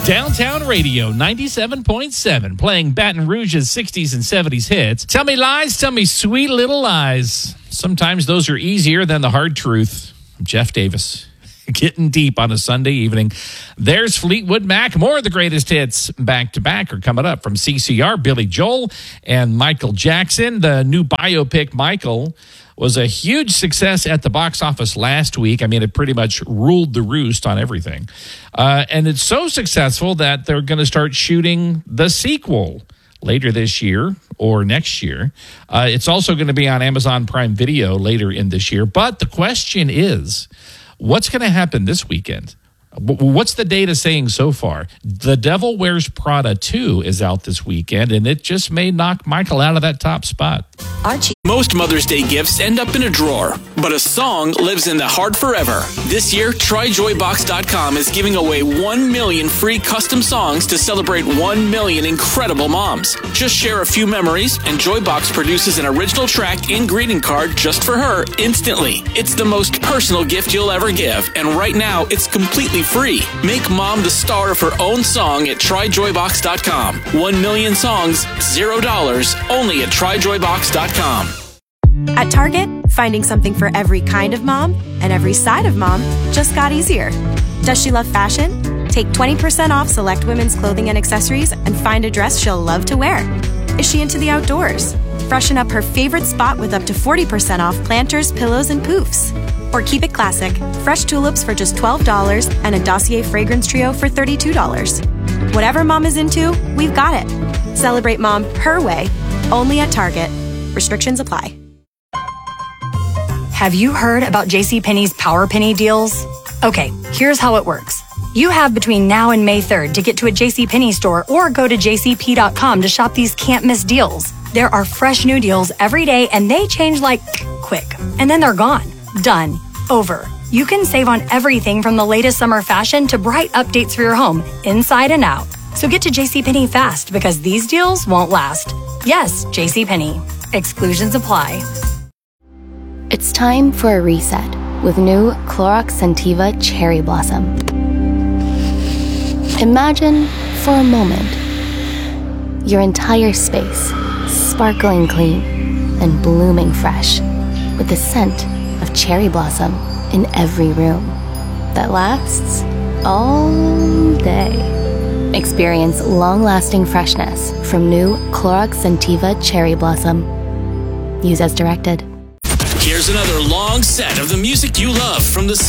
Downtown Radio 97.7, playing Baton Rouge's 60s and 70s hits. Tell me lies, tell me sweet little lies. Sometimes those are easier than the hard truth. I'm Jeff Davis, getting deep on a Sunday evening. There's Fleetwood Mac. More of the greatest hits back-to-back are coming up from CCR, Billy Joel, and Michael Jackson. The new biopic, Michael, was a huge success at the box office last week. I mean, it pretty much ruled the roost on everything. And it's so successful that they're going to start shooting the sequel later this year or next year. It's also going to be on Amazon Prime Video later in this year. But the question is, what's going to happen this weekend? What's the data saying so far? The Devil Wears Prada 2 is out this weekend, and it just may knock Michael out of that top spot. Archie. Most Mother's Day gifts end up in a drawer, but a song lives in the heart forever. This year, TryJoyBox.com is giving away 1 million free custom songs to celebrate 1 million incredible moms. Just share a few memories, and Joybox produces an original track and greeting card just for her instantly. It's the most personal gift you'll ever give, and right now, it's completely free. Make mom the star of her own song at TryJoyBox.com. 1 million songs, $0, only at TryJoyBox.com. At Target, finding something for every kind of mom and every side of mom just got easier. Does she love fashion? Take 20% off select women's clothing and accessories and find a dress she'll love to wear. Is she into the outdoors? Freshen up her favorite spot with up to 40% off planters, pillows, and poofs. Or keep it classic, fresh tulips for just $12 and a Dossier fragrance trio for $32. Whatever mom is into, we've got it. Celebrate mom her way, only at Target. Restrictions apply. Have you heard about JCPenney's Power Penny deals? Okay, here's how it works. You have between now and May 3rd to get to a JCPenney store or go to jcp.com to shop these can't-miss deals. There are fresh new deals every day, and they change like quick. And then they're gone. Done. Over. You can save on everything from the latest summer fashion to bright updates for your home, inside and out. So get to JCPenney fast, because these deals won't last. Yes, JCPenney. Exclusions apply. It's time for a reset with new Clorox Scentiva Cherry Blossom. Imagine, for a moment, your entire space sparkling clean and blooming fresh with the scent of cherry blossom in every room that lasts all day. Experience long-lasting freshness from new Clorox Scentiva Cherry Blossom. Use as directed. Here's another long set of the music you love from the